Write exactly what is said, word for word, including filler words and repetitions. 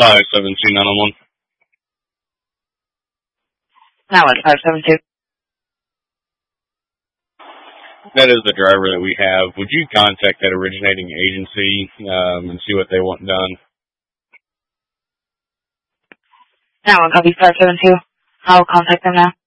five seven two nine one one. Now it's five seven two. That is the driver that we have. Would you contact that originating agency um, and see what they want done? Now one copy five seven two. I'll contact them now.